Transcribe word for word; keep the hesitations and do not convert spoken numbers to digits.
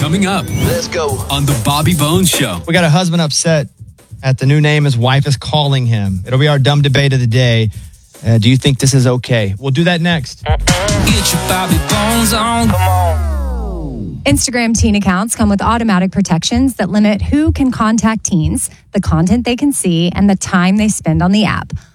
Coming up. Let's go. On the Bobby Bones Show. We got a husband upset at the new name his wife is calling him. It'll be our dumb debate of the day. Uh, do you think this is okay? We'll do that next. Get your Bobby Bones on. Come on. Instagram teen accounts come with automatic protections that limit who can contact teens, the content they can see, and the time they spend on the app.